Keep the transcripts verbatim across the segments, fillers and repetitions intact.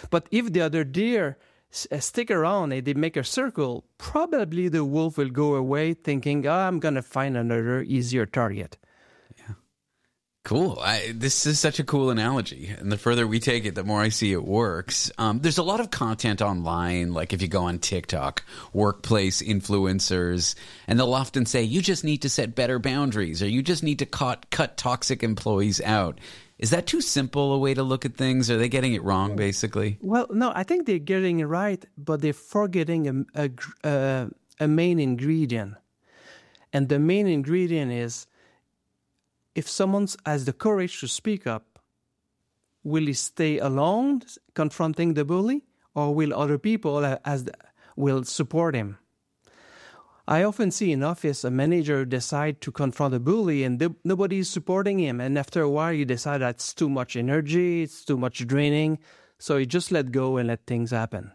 But if the other deer s- stick around and they make a circle, probably the wolf will go away thinking, oh, I'm going to find another easier target. Cool. I, this is such a cool analogy. And the further we take it, the more I see it works. Um, there's a lot of content online, like if you go on TikTok, workplace influencers, and they'll often say, you just need to set better boundaries, or you just need to cut, cut toxic employees out. Is that too simple a way to look at things? Are they getting it wrong, basically? Well, no, I think they're getting it right, but they're forgetting a, a, a, a main ingredient. And the main ingredient is, if someone has the courage to speak up, will he stay alone confronting the bully, or will other people as the, will support him? I often see in office a manager decide to confront a bully and th- nobody is supporting him. And after a while, you decide that's too much energy, it's too much draining. So you just let go and let things happen.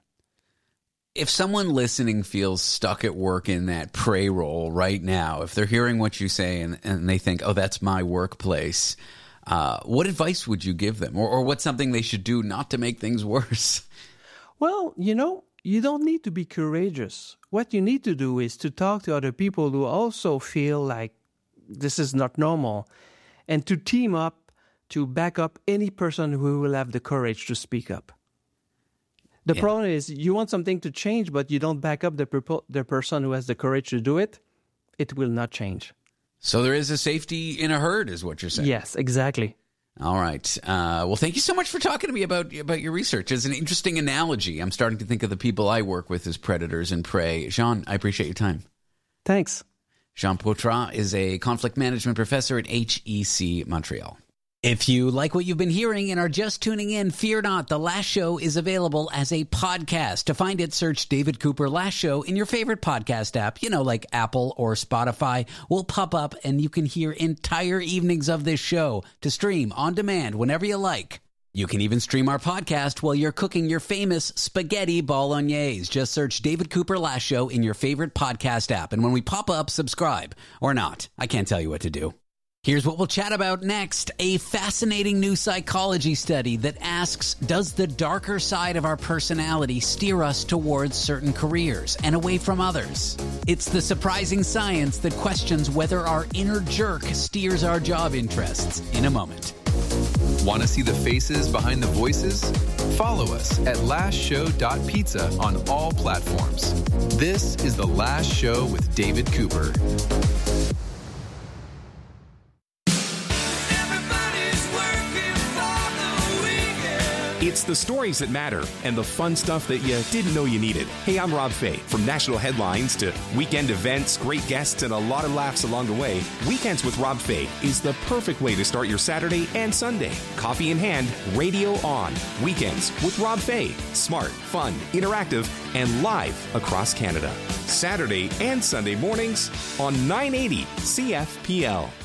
If someone listening feels stuck at work in that prey role right now, if they're hearing what you say and, and they think, oh, that's my workplace, uh, what advice would you give them? Or, or what's something they should do not to make things worse? Well, you know, you don't need to be courageous. What you need to do is to talk to other people who also feel like this is not normal, and to team up to back up any person who will have the courage to speak up. The yeah. problem is you want something to change, but you don't back up the, perpo- the person who has the courage to do it, it will not change. So there is a safety in a herd, is what you're saying. Yes, exactly. All right. Uh, well, thank you so much for talking to me about about your research. It's an interesting analogy. I'm starting to think of the people I work with as predators and prey. Jean, I appreciate your time. Thanks. Jean Poitras is a conflict management professor at H E C Montreal. If you like what you've been hearing and are just tuning in, fear not. The Last Show is available as a podcast. To find it, search David Cooper Last Show in your favorite podcast app, you know, like Apple or Spotify. Will pop up and you can hear entire evenings of this show to stream on demand whenever you like. You can even stream our podcast while you're cooking your famous spaghetti bolognese. Just search David Cooper Last Show in your favorite podcast app. And when we pop up, subscribe. Or not. I can't tell you what to do. Here's what we'll chat about next. A fascinating new psychology study that asks, does the darker side of our personality steer us towards certain careers and away from others? It's the surprising science that questions whether our inner jerk steers our job interests. In a moment. Want to see the faces behind the voices? Follow us at last show dot pizza on all platforms. This is The Last Show with David Cooper. It's the stories that matter and the fun stuff that you didn't know you needed. Hey, I'm Rob Fay. From national headlines to weekend events, great guests, and a lot of laughs along the way, Weekends with Rob Fay is the perfect way to start your Saturday and Sunday. Coffee in hand, radio on. Weekends with Rob Fay. Smart, fun, interactive, and live across Canada. Saturday and Sunday mornings on nine eighty C F P L.